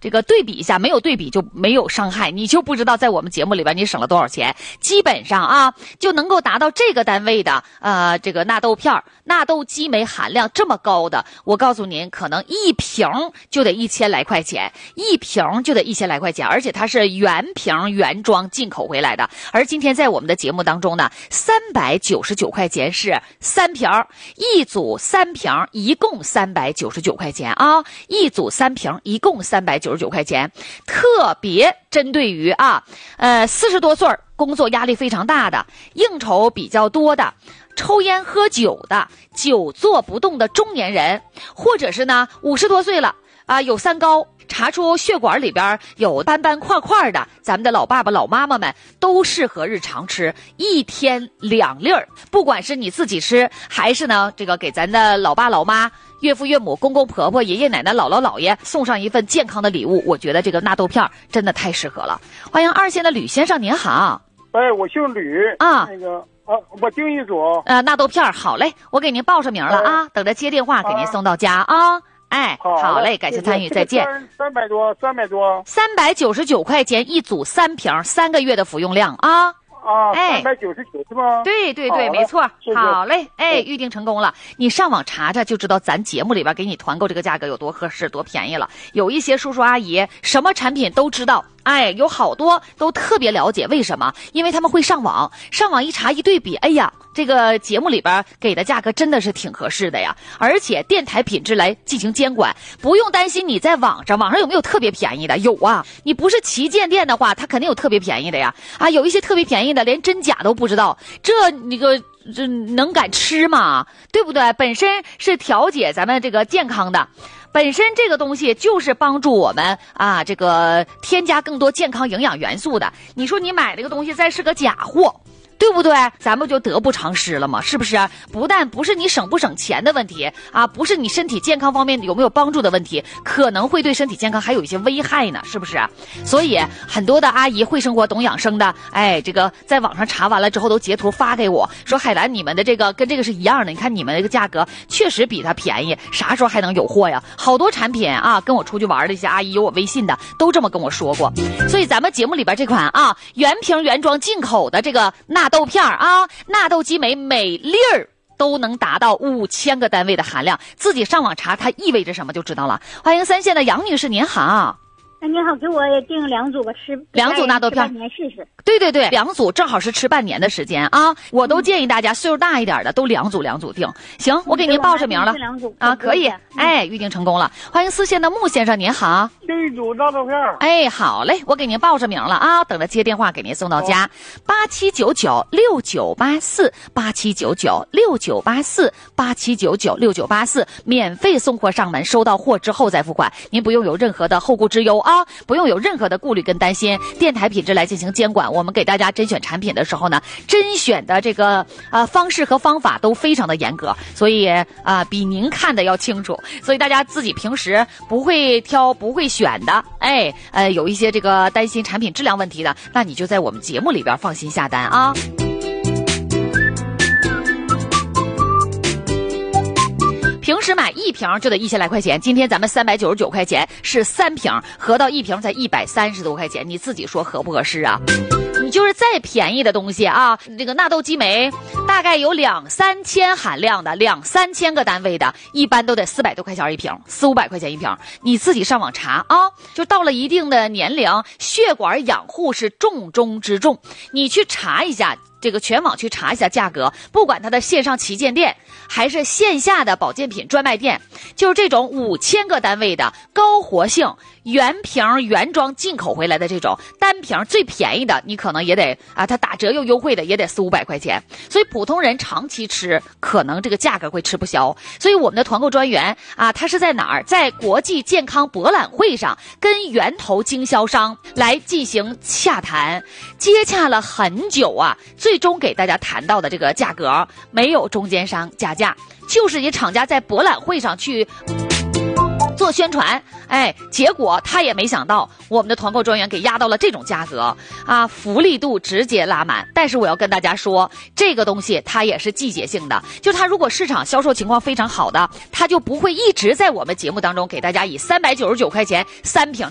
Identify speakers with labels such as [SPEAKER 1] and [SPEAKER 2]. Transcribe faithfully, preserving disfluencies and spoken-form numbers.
[SPEAKER 1] 这个对比一下，没有对比就没有伤害，你就不知道在我们节目里边你省了多少钱。基本上啊，就能够达到这个单位的呃这个纳豆片、纳豆激酶含量这么高的，我告诉您，可能一瓶就得一千来块钱，一瓶就得一千来块钱，而且它是原瓶原装进口回来的。而今天在我们的节目当中呢，三百九十九块钱是三瓶，一组三瓶，一共三百九十九块钱啊，一组三瓶，一共三百九十九块钱，特别针对于啊，呃，四十多岁工作压力非常大的，应酬比较多的，抽烟喝酒的，久坐不动的中年人，或者是呢五十多岁了啊，有三高，查出血管里边有斑斑块块的，咱们的老爸爸老妈妈们都适合日常吃，一天两粒儿，不管是你自己吃，还是呢这个给咱的老爸老妈、岳父岳母、公公婆婆、爷爷奶奶、姥姥姥爷送上一份健康的礼物，我觉得这个纳豆片真的太适合了。欢迎二线的吕先生，您好。
[SPEAKER 2] 哎，我姓吕
[SPEAKER 1] 啊，
[SPEAKER 2] 那个啊，我订一组
[SPEAKER 1] 呃纳豆片，好嘞，我给您报上名了啊，等着接电话给您送到家啊。哎，好嘞，感谢参与，再见。
[SPEAKER 2] 三百多，三百多，
[SPEAKER 1] 三百九十九块钱一组三瓶，三个月的服用量啊。
[SPEAKER 2] 啊，三百九十九是吗？
[SPEAKER 1] 对对对，没错。好嘞，哎，预定成功了。你上网查查就知道咱节目里边给你团购这个价格有多合适、多便宜了。有一些叔叔阿姨什么产品都知道。哎，有好多都特别了解，为什么？因为他们会上网，上网一查一对比，哎呀，这个节目里边给的价格真的是挺合适的呀，而且电台品质来进行监管，不用担心你在网上，网上有没有特别便宜的？有啊，你不是旗舰店的话，它肯定有特别便宜的呀。啊，有一些特别便宜的，连真假都不知道，这你个这能敢吃吗？对不对？本身是调节咱们这个健康的。本身这个东西就是帮助我们啊，这个添加更多健康营养元素的。你说你买这个东西再是个假货，对不对？咱们就得不偿失了嘛，是不是？不但不是你省不省钱的问题啊，不是你身体健康方面有没有帮助的问题，可能会对身体健康还有一些危害呢，是不是？所以很多的阿姨会生活懂养生的，哎，这个在网上查完了之后都截图发给我，说海兰你们的这个跟这个是一样的，你看你们这个价格确实比它便宜，啥时候还能有货呀？好多产品啊，跟我出去玩的一些阿姨有我微信的都这么跟我说过。所以咱们节目里边这款啊原瓶原装进口的这个纳豆片啊，纳豆激酶每粒儿都能达到五千个单位的含量，自己上网查它意味着什么就知道了。欢迎三线的杨女士，您好。
[SPEAKER 3] 哎，您好，给我也订两组吧，吃
[SPEAKER 1] 两组纳豆片，
[SPEAKER 3] 年试试。
[SPEAKER 1] 对对对，两组正好是吃半年的时间啊！我都建议大家岁数大一点的都两组两组订。行，我给您报上名了啊，可以。哎，预定成功了。欢迎四线的穆先生，您好。
[SPEAKER 2] 订一组纳豆片。
[SPEAKER 1] 哎，好嘞，我给您报上名了啊，等着接电话给您送到家。八七九九六九八四，八七九九六九八四，八七九九六九八四，免费送货上门，收到货之后再付款，您不用有任何的后顾之忧啊。不用有任何的顾虑跟担心，电台品质来进行监管。我们给大家甄选产品的时候呢，甄选的这个呃方式和方法都非常的严格，所以啊、呃、比您看的要清楚。所以大家自己平时不会挑不会选的，哎呃有一些这个担心产品质量问题的，那你就在我们节目里边放心下单啊。平时买一瓶就得一千来块钱，今天咱们三百九十九块钱是三瓶，合到一瓶才一百三十多块钱，你自己说合不合适啊？你就是再便宜的东西啊，这个纳豆激酶大概有两三千含量的，两三千个单位的，一般都得四百多块钱一瓶，四五百块钱一瓶。你自己上网查啊，就到了一定的年龄，血管养护是重中之重，你去查一下。这个全网去查一下价格，不管它的线上旗舰店还是线下的保健品专卖店，就是这种五千个单位的高活性原瓶原装进口回来的这种单瓶最便宜的，你可能也得啊，它打折又优惠的也得四五百块钱。所以普通人长期吃，可能这个价格会吃不消。所以我们的团购专员啊，他是在哪儿？在国际健康博览会上跟源头经销商来进行洽谈，接洽了很久啊，最终给大家谈到的这个价格没有中间商加价，就是你厂家在博览会上去做宣传，哎，结果他也没想到我们的团购专员给压到了这种价格啊，福利度直接拉满。但是我要跟大家说，这个东西它也是季节性的，就它如果市场销售情况非常好的，它就不会一直在我们节目当中给大家以三百九十九块钱三瓶